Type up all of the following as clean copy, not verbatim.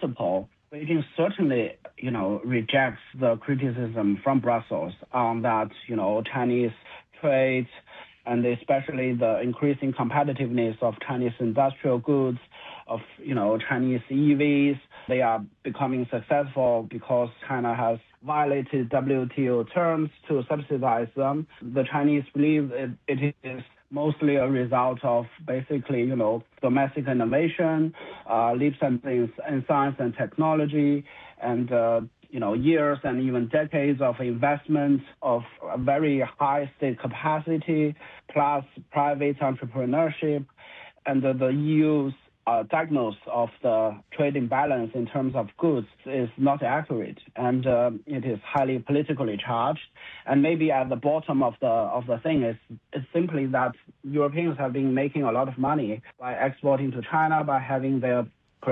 principle, Beijing certainly, rejects the criticism from Brussels on that, Chinese trade and especially the increasing competitiveness of Chinese industrial goods, of, Chinese EVs. They are becoming successful because China has violated WTO terms to subsidize them. The Chinese believe it is mostly a result of basically, domestic innovation, leaps and things in science and technology, and, years and even decades of investment of a very high state capacity, plus private entrepreneurship, and the EU's diagnosis of the trade imbalance in terms of goods is not accurate, and it is highly politically charged. And maybe at the bottom of the thing is simply that Europeans have been making a lot of money by exporting to China, by having their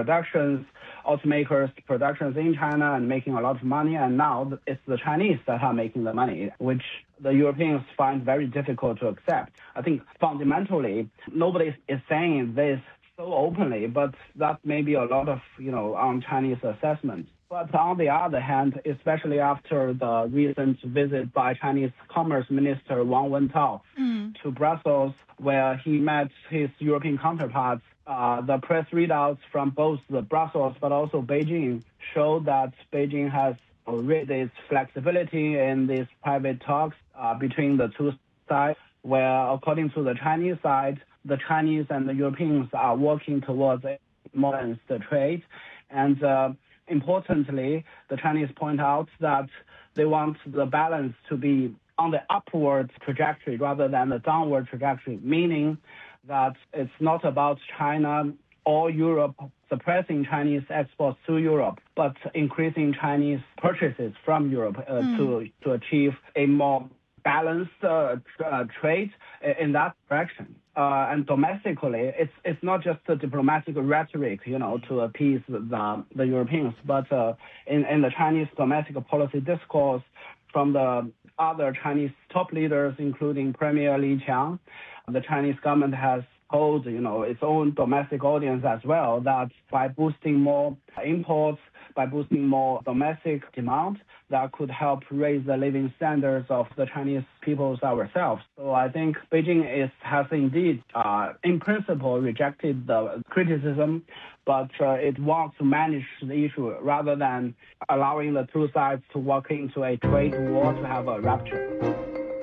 automakers productions in China and making a lot of money, and now it's the Chinese that are making the money, which the Europeans find very difficult to accept. I think fundamentally, nobody is saying this so openly, but that may be a lot of, on Chinese assessment. But on the other hand, especially after the recent visit by Chinese Commerce Minister Wang Wentao to Brussels, where he met his European counterparts, the press readouts from both the Brussels but also Beijing show that Beijing has raised its flexibility in these private talks between the two sides, where according to the Chinese side, the Chinese and the Europeans are working towards a balanced trade. And importantly, the Chinese point out that they want the balance to be on the upward trajectory rather than the downward trajectory, meaning that it's not about China or Europe suppressing Chinese exports to Europe, but increasing Chinese purchases from Europe to achieve a more balanced trade in that direction. And domestically, it's not just the diplomatic rhetoric, to appease the Europeans, but in the Chinese domestic policy discourse from the other Chinese top leaders, including Premier Li Qiang, the Chinese government has told, its own domestic audience as well, that by boosting more imports, by boosting more domestic demand, that could help raise the living standards of the Chinese peoples ourselves. So I think Beijing has indeed, in principle, rejected the criticism, but it wants to manage the issue rather than allowing the two sides to walk into a trade war to have a rupture.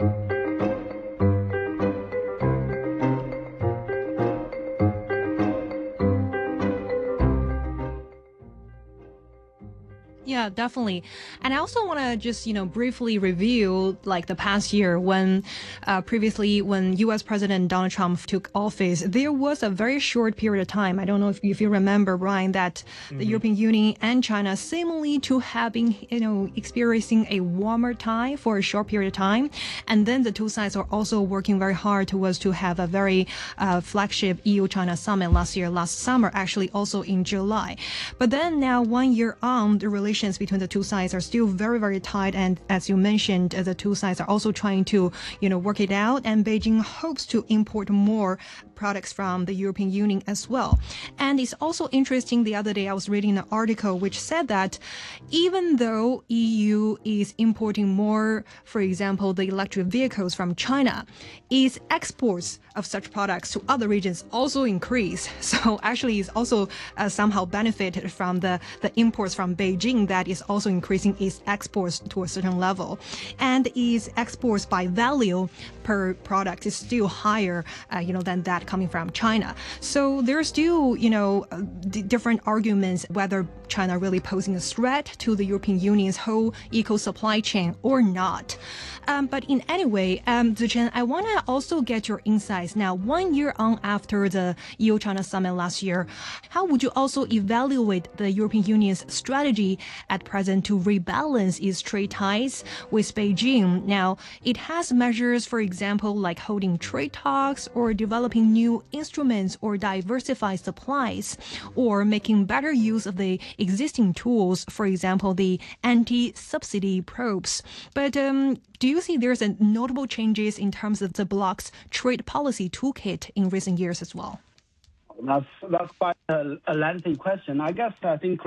Yeah, definitely. And I also want to just, briefly review like the past year when previously when U.S. President Donald Trump took office, there was a very short period of time. I don't know if you remember, Brian, that the European Union and China seemingly to have been, experiencing a warmer time for a short period of time. And then the two sides are also working very hard towards to have a very flagship EU-China summit last summer, actually also in July. But then now 1 year on, the relations between the two sides are still very, very tight. And as you mentioned, the two sides are also trying to, work it out. And Beijing hopes to import more products from the European Union as well. And it's also interesting, the other day I was reading an article which said that even though EU is importing more, for example, the electric vehicles from China, its exports of such products to other regions also increase. So actually it's also somehow benefited from the imports from Beijing that is also increasing its exports to a certain level. And its exports by value per product is still higher, than that coming from China. So there's still, different arguments whether China really posing a threat to the European Union's whole eco-supply chain or not. But in any way, Zichen, I want to also get your insights now. 1 year on after the EU-China summit last year, how would you also evaluate the European Union's strategy at present to rebalance its trade ties with Beijing? Now, it has measures, for example, like holding trade talks or developing new instruments or diversify supplies or making better use of the existing tools, for example, the anti-subsidy probes. But do you see there's a notable changes in terms of the bloc's trade policy toolkit in recent years as well? That's quite a lengthy question. I think